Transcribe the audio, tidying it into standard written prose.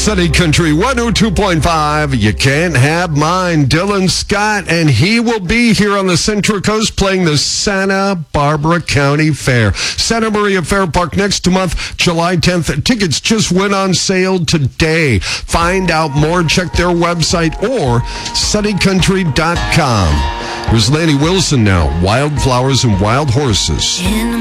Sunny Country 102.5. You can't have mine. Dylan Scott, and he will be here on the Central Coast playing the Santa Barbara County Fair. Santa Maria Fair Park next month, July 10th. Tickets just went on sale today. Find out more. Check their website or sunnycountry.com. Here's Lanny Wilson now. Wildflowers and Wild Horses.